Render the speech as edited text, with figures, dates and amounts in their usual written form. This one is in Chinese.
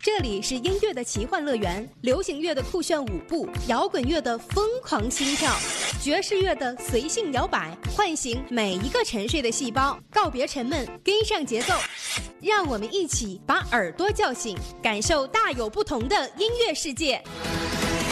这里是音乐的奇幻乐园，流行乐的酷炫舞步，摇滚乐的疯狂心跳，爵士乐的随性摇摆，唤醒每一个沉睡的细胞，告别沉闷，跟上节奏。让我们一起把耳朵叫醒，感受大有不同的音乐世界。